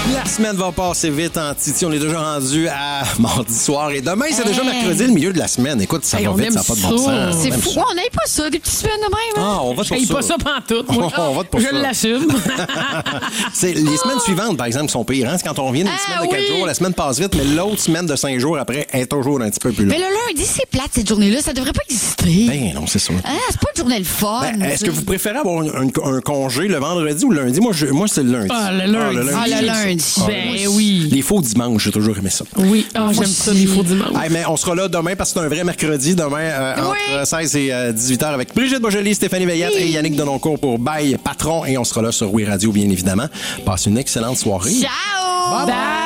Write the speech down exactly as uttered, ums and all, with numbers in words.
La semaine va passer vite en Titi. On est déjà rendu à mardi soir. Et demain, c'est déjà mercredi, le milieu de la semaine. Écoute, ça Hey, va on vite, aime ça n'a pas de bon ça. sens. C'est On fou. aime ça. On n'aille pas ça, des petites semaines de même. Hein? Ah, on va Je paye pour pas ça. ça pantoute. Moi. On vote pour Je ça. l'assume. C'est les semaines suivantes, par exemple, sont pires. Hein? C'est quand on revient d'une Ah, semaine de quatre oui. jours, la semaine passe vite, mais l'autre semaine de cinq jours après est toujours un petit peu plus long. Mais le lundi, c'est plate, cette journée-là. Ça devrait pas exister. Ben non, c'est ça. Ah, c'est pas une journée le fun. Ben, est-ce tu que sais. vous préférez avoir un, un- un congé le vendredi ou le lundi? Moi, je, moi c'est le lundi. Ah, le lundi. Ah, le lundi. Ben oui. Les faux dimanches, j'ai toujours aimé ça. Oui. Ah, j'aime ça, les faux dimanches. Hey, mais on sera là demain parce que c'est un vrai mercredi. Demain, euh, Oui. entre seize et euh, dix-huit heures avec Brigitte Bogelli, Stéphanie Veillette et Yannick Denoncourt pour Bye Patron. Et on sera là sur Oui Radio, bien évidemment. Passe une excellente soirée. Ciao! Bye.